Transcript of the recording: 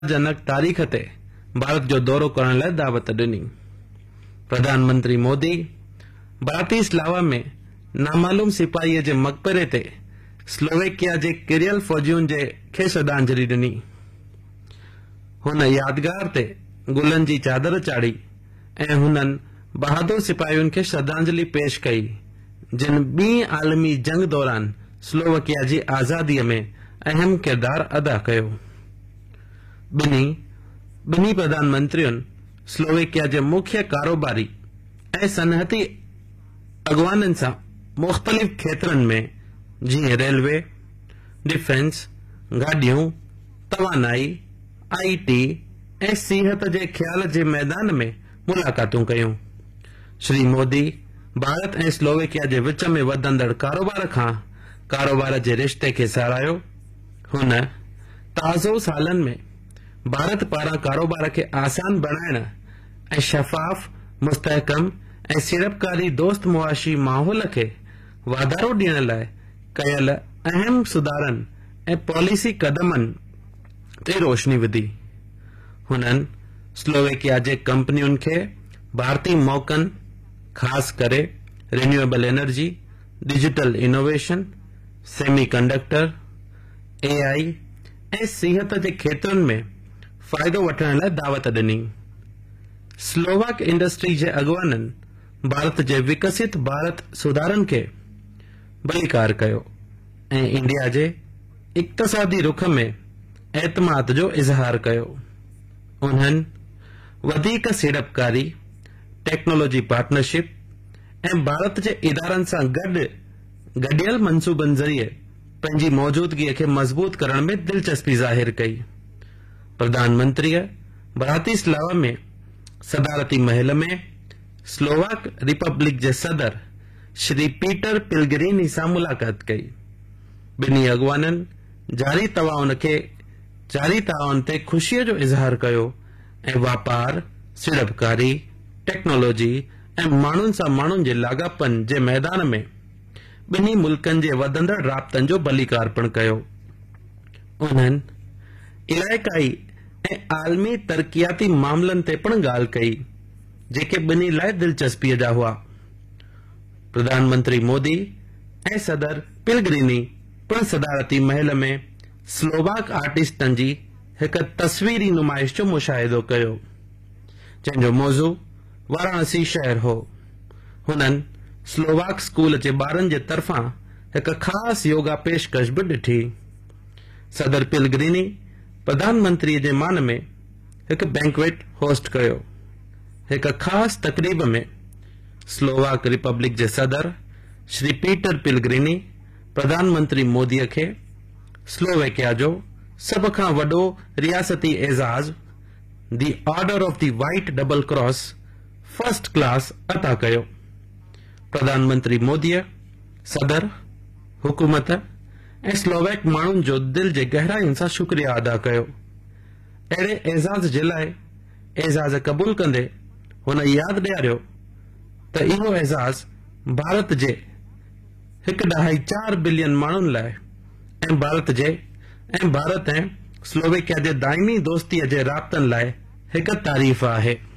जनक तारीख़ ते भारत जो दौरो करण लाइ दावत ॾिनी। प्रधानमंत्री मोदी ब्रातिस्लावा में नामालूम सिपाहीअ जे मक़बरे ते स्लोवेकिया जे किरियल फौजियुनि खे श्रद्धांजलि ॾिनी। हुन यादगार ते गुलनि जी चादर चाढ़ी ऐं हुननि बहादुर सिपाहियुनि खे श्रद्धांजलि पेश कई जिन ॿी आलमी जंग दौरान स्लोवेकिया जी आज़ादीअ में अहम किरदार अदा कयो। ॿिन्ही प्रधानमंत्रियुनि स्लोवेकिया जे मुख्य कारोबारी ऐं सनअती अॻवाननि सां मुख़्तलिफ़ खेत्रनि में जीअं रेलवे, डिफेंस, गाॾियूं, तवानाई, IT ऐं सिहत जे ख्याल जे मैदान में मुलाक़ातूं कयूं। श्री मोदी भारत ऐं स्लोवेकिया जे विच में वधंदड़ कारोबार जे रिश्ते खे साराहियो। हुन ताज़ो सालनि में भारत पारां कारोबार खे आसान बणाइण ऐं शफ़ाफ़, मुस्तहकम ऐं सीड़पकारी दोस्त मुआशी माहौल खे वाधारो ॾियण लाइ कयल अहम सुधारनि ऐं पॉलिसी कदमनि ते रोशनी विधी। हुननि स्लोवेकिया जे कंपनियुनि खे भारतीय मौक़नि, ख़ासि करे renewable energy, digital innovation, semiconductor, AI ऐं सिहत जे खेत्रनि में फ़ाइदो वठण लाइ दावत ॾिनी। स्लोवाक इंडस्ट्री जे अॻवाननि भारत जे विकसित भारत सुधारनि खे भलीकार कयो ऐं इंडिया जे इक़्तिसादी रुख में एतमाद जो इज़हार कयो। उन्हनि वधीक सीड़पकारी, टेक्नोलॉजी पार्टनरशिप ऐं भारत जे इदारनि सां गॾियल मंसूबनि ज़रिए पंहिंजी मौजूदगीअ खे मज़बूत करण में दिलचस्पी ज़ाहिर कई। प्रधानमंत्रीअ ब्रातिस्लावा में सदारती महल में स्लोवाक रिपब्लिक जे सदर श्री पीटर पिल्गिरिनी सां मुलाक़ात कई। ॿिन्ही अॻवाननि जारी ताउन ते ख़ुशीअ जो इज़हार कयो ऐं वापार, सीड़पकारी, टेक्नोलॉजी ऐं माण्हुनि सां माण्हुनि जे लाॻापन जे मैदान में ॿिन्ही मुल्कनि जे वधंदड़ राब्तनि जो भलीकार पिणु कयो। उन्हनि इलाइक़ाई ऐं आलमी तरक़ियाती मामलनि ते पिणु ॻाल्हि कई जेके ॿिन्ही लाइ दिलचस्पीअ जा हुआ। प्रधानमंत्री मोदी ऐं सदर पिल्गिरिनी पिणु सदारती महल में स्लोवाक आर्टिस्टनि जी हिकु तस्वीरी नुमाइश जो मुशाहिदो कयो जंहिंजो मौज़ू वाराणसी शहर हो। हुननि स्लोवाक स्कूल जे ॿारनि जे तरफ़ां हिकु ख़ासि योगा पेशकश बि ॾिठी। सदर पिल्गिरिनी प्रधानमंत्री जे मान में हिकु बैंक्वेट होस्ट कयो। हिकु ख़ासि तक़रीब में स्लोवाक रिपब्लिक जे सदर श्री पीटर पिल्गिरिनी प्रधानमंत्री मोदीअ खे स्लोवेकिया जो सभ खां वॾो रियासती एज़ाज़ दी order of the white double cross first class अता कयो। प्रधानमंत्री मोदीअ सदर, हुकूमत ऐं स्लोवेक माण्हुनि जो दिल जे गहराइयुनि सां शुक्रिया अदा कयो। अहिड़े एज़ाज़ जे लाइ एज़ाज़ क़बूल कंदे हुन यादि ॾियारियो त इहो एज़ाज़ भारत जे 1.4 बिलियन माण्हुनि लाइ ऐं भारत ऐं स्लोवेकिया जे दाइमी दोस्तीअ जे राब्तनि लाइ हिकु तारीफ़ आहे।